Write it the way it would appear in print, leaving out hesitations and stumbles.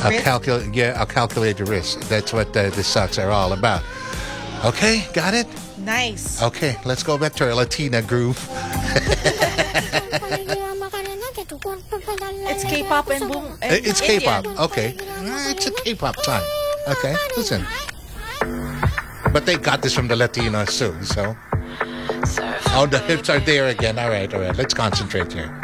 I'll calculate your risk. That's what the socks are all about. Okay, got it? Nice. Okay, let's go back to our Latina groove. It's K-pop and boom. It's K-pop. Okay. It's a K-pop time. Okay, listen. But they got this from the Latinos too, so. Oh, the hips are there again. All right. Let's concentrate here.